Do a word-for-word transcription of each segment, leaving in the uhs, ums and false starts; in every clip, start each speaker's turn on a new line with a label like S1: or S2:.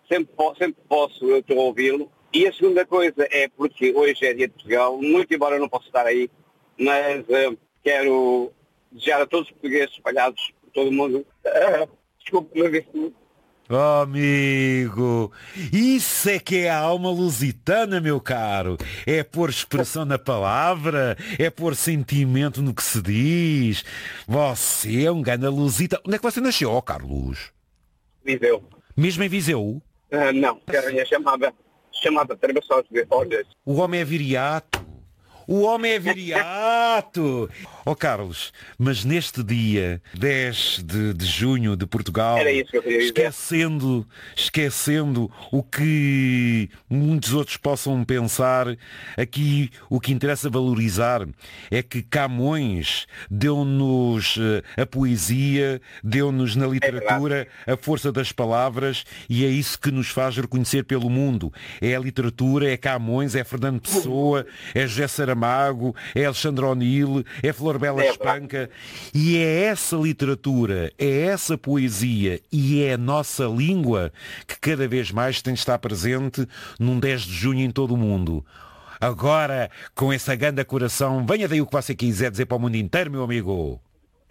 S1: sempre, po- sempre posso, eu estou a ouvi-lo. E a segunda coisa é porque hoje é dia de Portugal, muito embora eu não possa estar aí, mas eh, quero desejar a todos os portugueses espalhados por todo o mundo. Uh, desculpe, mas isso...
S2: Oh, amigo, isso é que é a alma lusitana, meu caro. É pôr expressão na palavra, é pôr sentimento no que se diz. Você é um gana lusita. Onde é que você nasceu, oh, Carlos?
S1: Viseu.
S2: Mesmo em Viseu?
S1: Uh, não, Carrinha chamava, chamava Travessões de Olhas.
S2: O homem é viriato. O homem é viriato. Ó oh, Carlos, mas neste dia dez de, de junho de Portugal,
S1: era isso que eu queria dizer.
S2: esquecendo, esquecendo o que muitos outros possam pensar, aqui o que interessa valorizar é que Camões deu-nos a poesia, deu-nos na literatura a força das palavras e é isso que nos faz reconhecer pelo mundo. É a literatura, é Camões, é Fernando Pessoa, é José Saramago, é Alexandre O'Neill, é Flor Bela Espanca, e é essa literatura, é essa poesia e é a nossa língua que cada vez mais tem de estar presente num dez de junho em todo o mundo. Agora, com essa ganda coração, venha daí o que você quiser dizer para o mundo inteiro, meu amigo.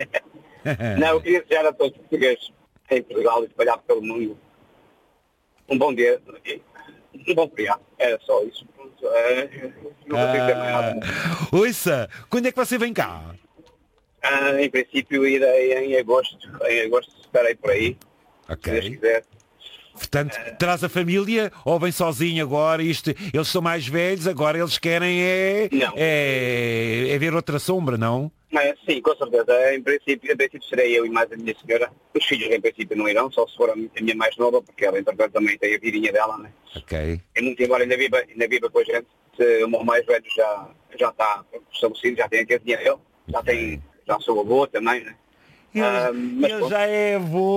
S1: Não, eu queria desejar a todos os portugueses em Portugal e espalhados pelo mundo um bom dia, um bom feriado. Era só isso. É, não vou ter que ter mais nada.
S2: Ouça, quando é que você vem cá?
S1: Ah, em princípio irei em agosto. Em agosto estarei por aí.
S2: Ok.
S1: Se Deus quiser.
S2: Portanto, traz a família ou vem sozinho agora? Isto, eles são mais velhos, agora eles querem é,
S1: Não.
S2: é, é ver outra sombra, não?
S1: Mas, sim, com certeza. Em princípio, em princípio serei eu e mais a minha senhora. Os filhos em princípio não irão, só se for a minha mais nova, porque ela entretanto também tem a vidinha dela, né?
S2: Ok.
S1: É muito embora ainda viva, ainda viva com a gente. O meu mais velho já, já está estabelecido, já tem a casinha dele, já tem, já sou avô também, né?
S2: Ele,
S1: Ah, mas
S2: ele
S1: pronto.
S2: já é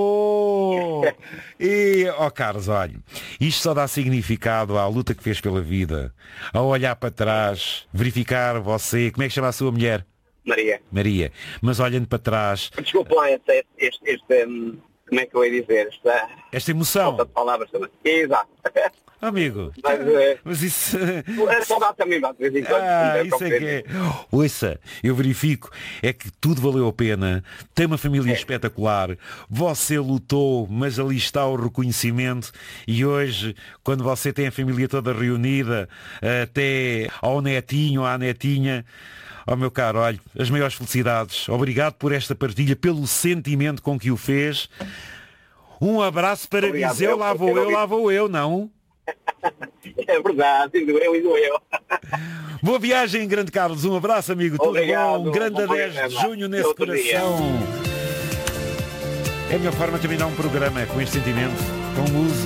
S2: avô. E, ó Carlos, olha, isto só dá significado à luta que fez pela vida, ao olhar para trás, verificar você, como é que chama a sua mulher?
S1: Maria.
S2: Maria, mas olhando para trás,
S1: Desculpa lá este, este, este, hum, como é que eu ia dizer? Esta
S2: esta emoção,
S1: falta de palavras também. Exato.
S2: amigo,
S1: Mas, é,
S2: mas isso...
S1: a saudade também vai de vez em quando.
S2: Ah,
S1: não é
S2: isso é
S1: para
S2: que é. Ouça, eu verifico, é que tudo valeu a pena, tem uma família
S1: É.
S2: espetacular, você lutou, mas ali está o reconhecimento e hoje, quando você tem a família toda reunida, até ao netinho, à netinha, ó meu caro, olha, as maiores felicidades, obrigado por esta partilha, pelo sentimento com que o fez. Um abraço para
S1: Obrigado,
S2: Viseu,
S1: eu,
S2: lá
S1: eu
S2: vou
S1: quero
S2: eu,
S1: ouvir.
S2: lá vou eu, não?
S1: É verdade, indo eu, indo eu.
S2: Boa viagem, grande Carlos. Um abraço, amigo. Tudo
S1: Obrigado,
S2: bom? Um grande
S1: bom
S2: dez de
S1: programa.
S2: junho nesse
S1: Outro dia.
S2: coração. É a melhor forma de terminar um programa, é com este sentimento, com música.